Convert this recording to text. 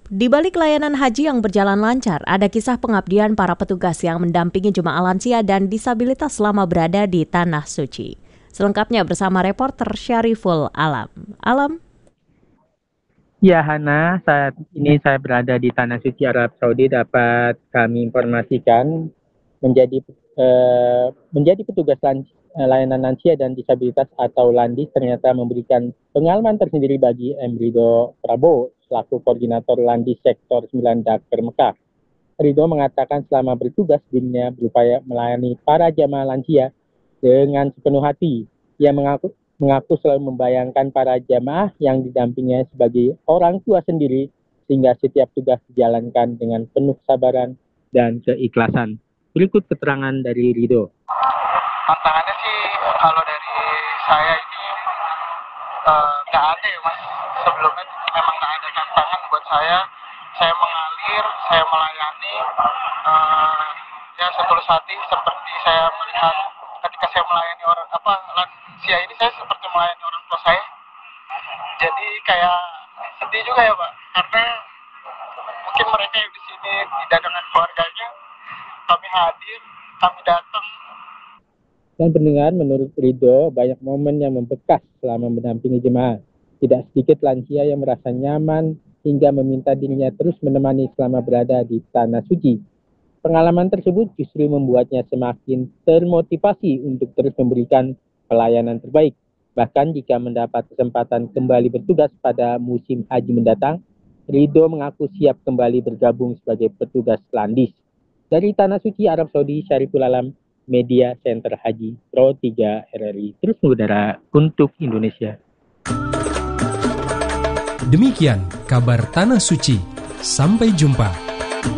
Di balik layanan haji yang berjalan lancar, ada kisah pengabdian para petugas yang mendampingi jemaah lansia dan disabilitas selama berada di Tanah Suci. Selengkapnya bersama reporter Syariful Alam. Alam. Ya Hana, saat ini saya berada di Tanah Suci Arab Saudi. Dapat kami informasikan menjadi petugas layanan lansia dan disabilitas atau Landis ternyata memberikan pengalaman tersendiri bagi M. Ridho Prabowo selaku koordinator Landis Sektor 9 Dakar Mekah. Ridho mengatakan selama bertugas dirinya berupaya melayani para jamaah lansia dengan sepenuh hati. Ia mengaku selalu membayangkan para jamaah yang didampinginya sebagai orang tua sendiri sehingga setiap tugas dijalankan dengan penuh kesabaran dan keikhlasan. Berikut keterangan dari Ridho. Tantangannya sih kalau dari saya ini nggak ada ya mas. Sebelumnya memang nggak ada tantangan buat saya. Saya mengalir, saya melayani ya setulus hati seperti saya melihat ketika saya melayani lansia ini, saya seperti melayani orang tua saya. Jadi kayak sedih juga ya Pak, karena mungkin mereka yang di sini tidak dengan keluarganya, kami hadir, kami datang. Dan pendengar, menurut Ridho, banyak momen yang membekas selama mendampingi jemaah. Tidak sedikit lansia yang merasa nyaman hingga meminta dirinya terus menemani selama berada di Tanah Suci. Pengalaman tersebut justru membuatnya semakin termotivasi untuk terus memberikan pelayanan terbaik. Bahkan jika mendapat kesempatan kembali bertugas pada musim haji mendatang, Ridho mengaku siap kembali bergabung sebagai petugas Landis. Dari Tanah Suci Arab Saudi, Syariful Alam, Media Center Haji Pro 3 RRI terus mengudara untuk Indonesia. Demikian kabar Tanah Suci. Sampai jumpa.